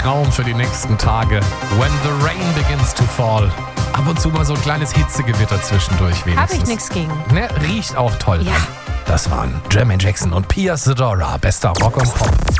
Traum für die nächsten Tage. When the rain begins to fall. Ab und zu mal so ein kleines Hitzegewitter zwischendurch wenigstens. Habe ich nichts gegen. Ne, riecht auch toll. Ja. Das waren Jermaine Jackson und Pia Zadora. Bester Rock und Pop.